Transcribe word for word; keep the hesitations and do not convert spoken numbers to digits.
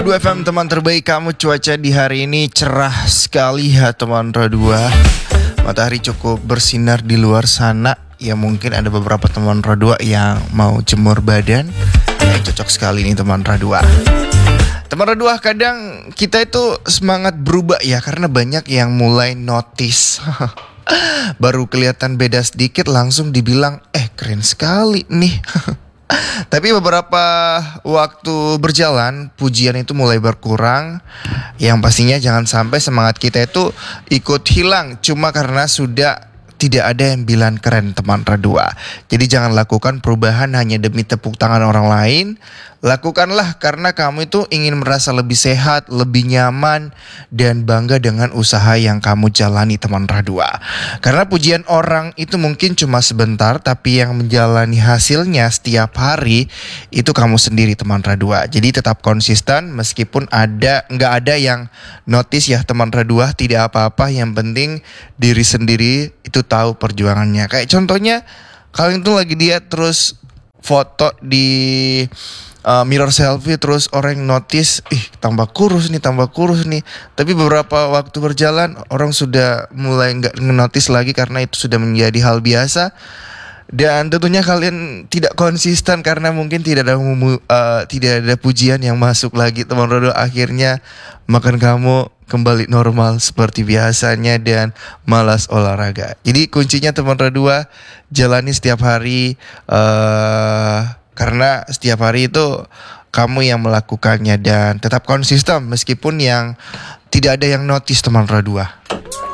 dua F M teman terbaik kamu, cuaca di hari ini cerah sekali ya teman Radua. Matahari cukup bersinar di luar sana. Ya mungkin ada beberapa teman Radua yang mau jemur badan. Ya cocok sekali nih teman Radua. Teman Radua, kadang kita itu semangat berubah ya karena banyak yang mulai notice. Baru kelihatan beda sedikit langsung dibilang, eh keren sekali nih. Tapi beberapa waktu berjalan, pujian itu mulai berkurang. Yang pastinya jangan sampai semangat kita itu ikut hilang cuma karena sudah tidak ada yang bilang keren teman Radua. Jadi jangan lakukan perubahan hanya demi tepuk tangan orang lain. Lakukanlah karena kamu itu ingin merasa lebih sehat, lebih nyaman, dan bangga dengan usaha yang kamu jalani teman Radua. Karena pujian orang itu mungkin cuma sebentar, tapi yang menjalani hasilnya setiap hari itu kamu sendiri teman Radua. Jadi tetap konsisten meskipun ada nggak ada yang notice ya teman Radua. Tidak apa-apa, yang penting diri sendiri itu tahu perjuangannya. Kayak contohnya kalian tuh lagi diet terus foto di Uh, mirror selfie, terus orang notice, ih tambah kurus nih, tambah kurus nih. Tapi beberapa waktu berjalan orang sudah mulai nggak notice lagi karena itu sudah menjadi hal biasa. Dan tentunya kalian tidak konsisten karena mungkin tidak ada uh, tidak ada pujian yang masuk lagi teman Rodo. Akhirnya makan kamu kembali normal seperti biasanya dan malas olahraga. Jadi kuncinya teman Rodo, jalani setiap hari. Uh, Karena setiap hari itu kamu yang melakukannya dan tetap konsisten meskipun yang tidak ada yang notice teman Radua.